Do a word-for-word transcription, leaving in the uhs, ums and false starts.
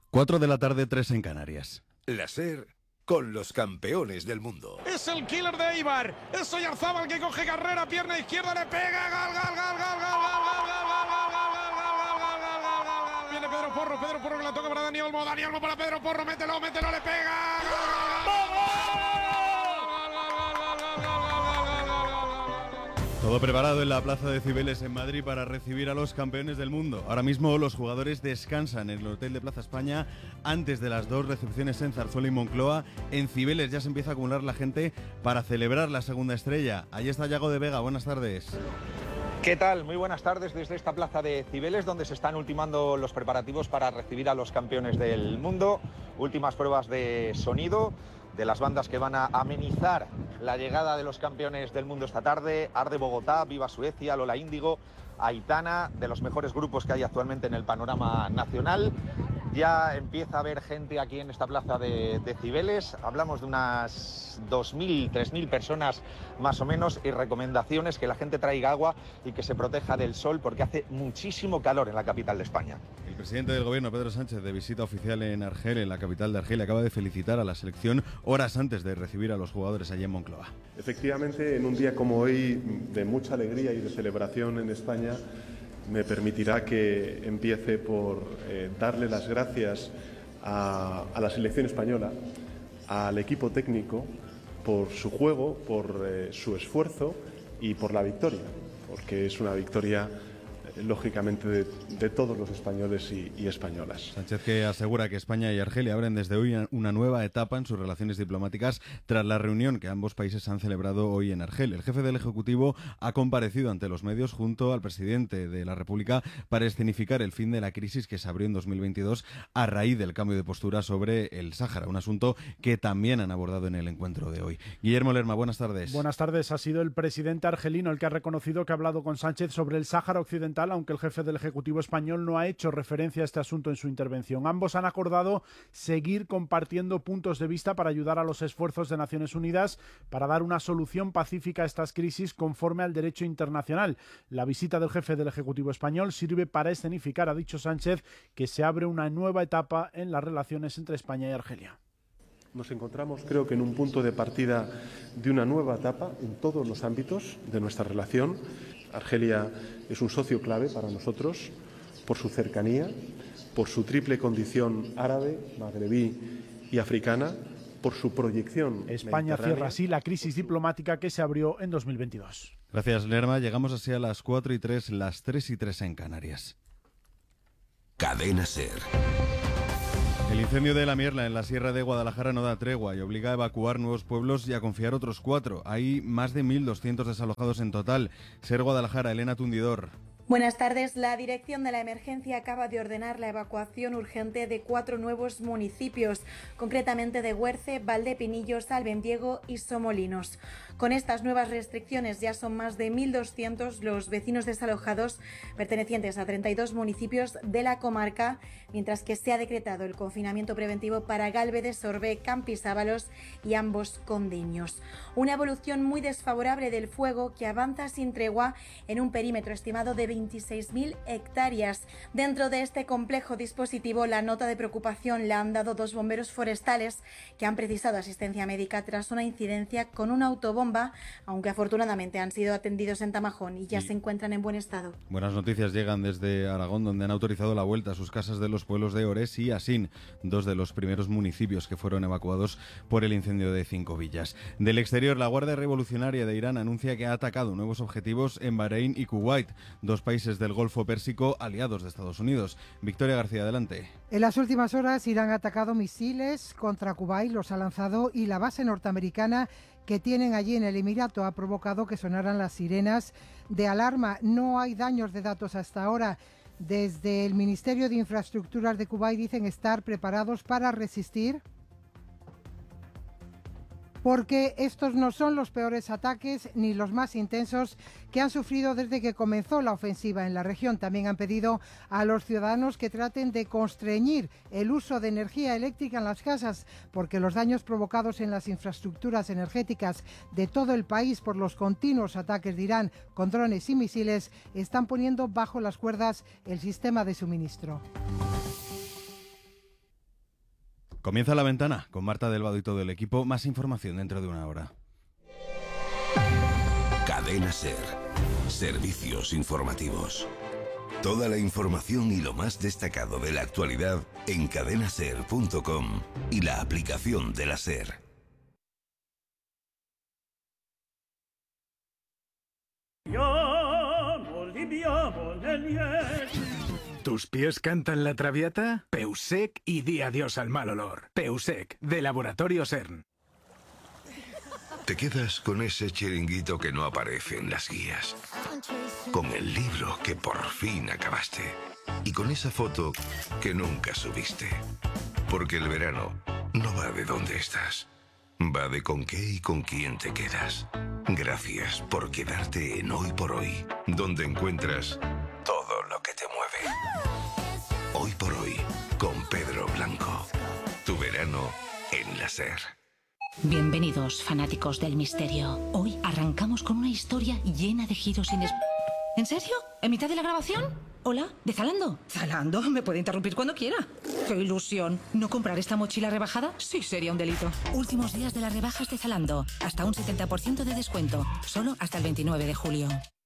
cuatro de la tarde, tres en Canarias. La SER con los campeones del mundo. Es el killer de Eibar. Es Oyarzábal que coge carrera, pierna izquierda, le pega. Gol, gol, gol, gol, gol, gol, gol, gol, gol, gol, gol, gol, gol, gol, gol, gol, gol. Viene Pedro Porro, Pedro Porro que la toca para Dani Olmo. Dani Olmo para Pedro Porro, mételo, mételo, le pega. Todo preparado en la Plaza de Cibeles en Madrid para recibir a los campeones del mundo. Ahora mismo los jugadores descansan en el Hotel de Plaza España antes de las dos recepciones en Zarzuela y Moncloa. En Cibeles ya se empieza a acumular la gente para celebrar la segunda estrella. Ahí está Yago de Vega, buenas tardes. ¿Qué tal? Muy buenas tardes desde esta plaza de Cibeles, donde se están ultimando los preparativos para recibir a los campeones del mundo. Últimas pruebas de sonido de las bandas que van a amenizar la llegada de los campeones del mundo esta tarde. Arde Bogotá, Viva Suecia, Lola Índigo, Aitana, de los mejores grupos que hay actualmente en el panorama nacional. Ya empieza a haber gente aquí en esta plaza de, de Cibeles. Hablamos de unas dos mil, tres mil personas más o menos, y recomendaciones: que la gente traiga agua y que se proteja del sol porque hace muchísimo calor en la capital de España. El presidente del gobierno, Pedro Sánchez, de visita oficial en Argel, en la capital de Argelia, acaba de felicitar a la selección horas antes de recibir a los jugadores allí en Moncloa. Efectivamente, en un día como hoy, de mucha alegría y de celebración en España, me permitirá que empiece por eh, darle las gracias a, a la selección española, al equipo técnico, por su juego, por eh, su esfuerzo y por la victoria, porque es una victoria, eh, lógicamente, de, de todos los españoles y, y españolas. Sánchez, que asegura que España y Argelia abren desde hoy una nueva etapa en sus relaciones diplomáticas tras la reunión que ambos países han celebrado hoy en Argel. El jefe del Ejecutivo ha comparecido ante los medios junto al presidente de la República para escenificar el fin de la crisis que se abrió en dos mil veintidós a raíz del cambio de postura sobre el Sáhara, un asunto que también han abordado en el encuentro de hoy. Guillermo Lerma, buenas tardes. Buenas tardes. Ha sido el presidente argelino el que ha reconocido que ha hablado con Sánchez sobre el Sáhara Occidental, aunque el jefe del Ejecutivo español no ha hecho referencia a este asunto en su intervención. Ambos han acordado seguir compartiendo puntos de vista para ayudar a los esfuerzos de Naciones Unidas para dar una solución pacífica a estas crisis conforme al derecho internacional. La visita del jefe del Ejecutivo español sirve para escenificar, ha dicho Sánchez, que se abre una nueva etapa en las relaciones entre España y Argelia. Nos encontramos, creo que, en un punto de partida de una nueva etapa en todos los ámbitos de nuestra relación. Argelia es un socio clave para nosotros por su cercanía, por su triple condición árabe, magrebí y africana, por su proyección. España cierra así la crisis diplomática que se abrió en dos mil veintidós. Gracias, Lerma. Llegamos así a las cuatro y tres, las tres y tres en Canarias. Cadena SER. El incendio de la Mierla en la Sierra de Guadalajara no da tregua y obliga a evacuar nuevos pueblos y a confiar otros cuatro. Hay más de mil doscientos desalojados en total. SER Guadalajara, Elena Tundidor. Buenas tardes. La Dirección de la Emergencia acaba de ordenar la evacuación urgente de cuatro nuevos municipios, concretamente de Huerce, Valdepinillos, Albendiego y Somolinos. Con estas nuevas restricciones ya son más de mil doscientos los vecinos desalojados pertenecientes a treinta y dos municipios de la comarca, mientras que se ha decretado el confinamiento preventivo para Gálvez, Sorbe, Campisábalos y ambos condeños. Una evolución muy desfavorable del fuego que avanza sin tregua en un perímetro estimado de veintiséis mil hectáreas. Dentro de este complejo dispositivo, la nota de preocupación la han dado dos bomberos forestales que han precisado asistencia médica tras una incidencia con una autobomba, aunque afortunadamente han sido atendidos en Tamajón y ya y se encuentran en buen estado. Buenas noticias llegan desde Aragón, donde han autorizado la vuelta a sus casas de los pueblos de Ores y Asín, dos de los primeros municipios que fueron evacuados por el incendio de Cinco Villas. Del exterior, la Guardia Revolucionaria de Irán anuncia que ha atacado nuevos objetivos en Bahrein y Kuwait, dos países del Golfo Pérsico aliados de Estados Unidos. Victoria García, adelante. En las últimas horas, Irán ha atacado misiles contra Kuwait, los ha lanzado, y la base norteamericana que tienen allí en el Emirato ha provocado que sonaran las sirenas de alarma. No hay daños de datos hasta ahora. Desde el Ministerio de Infraestructuras de Kuwait dicen estar preparados para resistir, porque estos no son los peores ataques ni los más intensos que han sufrido desde que comenzó la ofensiva en la región. También han pedido a los ciudadanos que traten de constreñir el uso de energía eléctrica en las casas, porque los daños provocados en las infraestructuras energéticas de todo el país por los continuos ataques de Irán con drones y misiles están poniendo bajo las cuerdas el sistema de suministro. Comienza La Ventana con Marta Delvado y todo el equipo. Más información dentro de una hora. Cadena SER. Servicios informativos. Toda la información y lo más destacado de la actualidad en cadena ser punto com y la aplicación de la SER. ¿Tus pies cantan la traviata? Peusec y di adiós al mal olor. Peusec, de Laboratorio CERN. Te quedas con ese chiringuito que no aparece en las guías, con el libro que por fin acabaste y con esa foto que nunca subiste. Porque el verano no va de dónde estás, va de con qué y con quién te quedas. Gracias por quedarte en Hoy por Hoy, donde encuentras todo lo que te mueve. Hoy por Hoy, con Pedro Blanco. Tu verano en la SER. Bienvenidos, fanáticos del misterio. Hoy arrancamos con una historia llena de giros ines... ¿En serio? ¿En mitad de la grabación? Hola, ¿de Zalando? ¿Zalando? Me puede interrumpir cuando quiera. ¡Qué ilusión! ¿No comprar esta mochila rebajada? Sí, sería un delito. Últimos días de las rebajas de Zalando. Hasta un setenta por ciento de descuento. Solo hasta el veintinueve de julio.